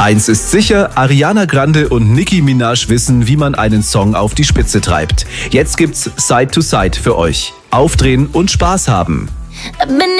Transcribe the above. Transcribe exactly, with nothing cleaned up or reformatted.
Eins ist sicher, Ariana Grande und Nicki Minaj wissen, wie man einen Song auf die Spitze treibt. Jetzt gibt's Side to Side für euch. Aufdrehen und Spaß haben. Bin